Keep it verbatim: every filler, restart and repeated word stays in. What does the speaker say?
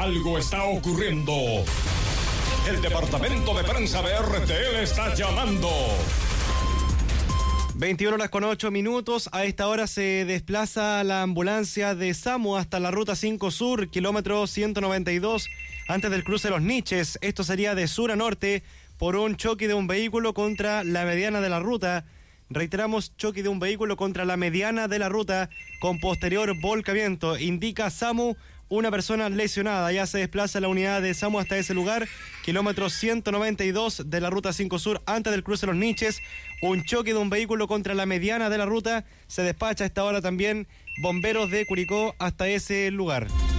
Algo está ocurriendo. El departamento de prensa de R T L está llamando. veintiuna horas con ocho minutos. A esta hora se desplaza la ambulancia de SAMU hasta la ruta cinco Sur, kilómetro ciento noventa y dos, antes del cruce de Los Niches. Esto sería de sur a norte por un choque de un vehículo contra la mediana de la ruta. Reiteramos, choque de un vehículo contra la mediana de la ruta con posterior volcamiento. Indica SAMU una persona lesionada. Ya se desplaza la unidad de SAMU hasta ese lugar, kilómetro ciento noventa y dos de la ruta cinco Sur, antes del cruce de Los Niches. Un choque de un vehículo contra la mediana de la ruta. Se despacha a esta hora también bomberos de Curicó hasta ese lugar.